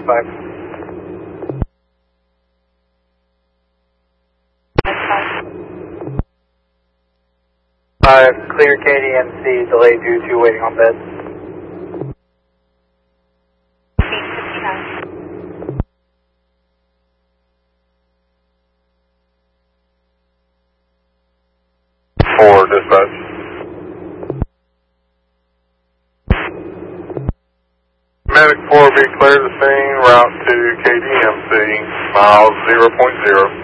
5. Clear KDMC, delay due to waiting on bed. 4, dispatch. Medic 4 be clear the scene, route to KDMC, miles 0.0.